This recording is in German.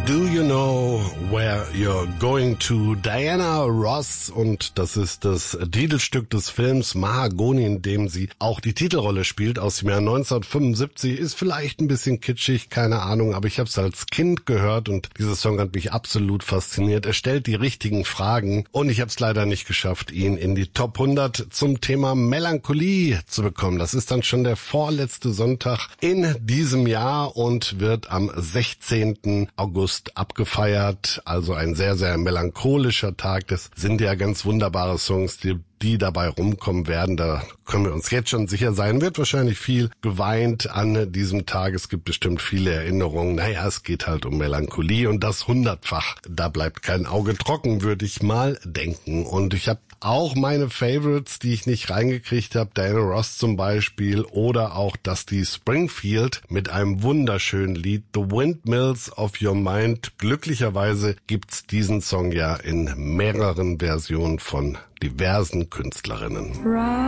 Do You Know Where You're Going To? Diana Ross, und das ist das Titelstück des Films Mahagoni, in dem sie auch die Titelrolle spielt, aus dem Jahr 1975. Ist vielleicht ein bisschen kitschig, keine Ahnung, aber ich habe es als Kind gehört und dieser Song hat mich absolut fasziniert. Er stellt die richtigen Fragen und ich habe es leider nicht geschafft, ihn in die Top 100 zum Thema Melancholie zu bekommen. Das ist dann schon der vorletzte Sonntag in diesem Jahr und wird am 16. August abgefeiert, also ein sehr, sehr melancholischer Tag. Das sind ja ganz wunderbare Songs, die dabei rumkommen werden. Da können wir uns jetzt schon sicher sein. Wird wahrscheinlich viel geweint an diesem Tag. Es gibt bestimmt viele Erinnerungen. Naja, es geht halt um Melancholie und das 100-fach. Da bleibt kein Auge trocken, würde ich mal denken. Und ich habe auch meine Favorites, die ich nicht reingekriegt habe. Diana Ross zum Beispiel oder auch Dusty Springfield mit einem wunderschönen Lied, The Windmills of Your Mind. Glücklicherweise gibt's diesen Song ja in mehreren Versionen von diversen Künstlerinnen.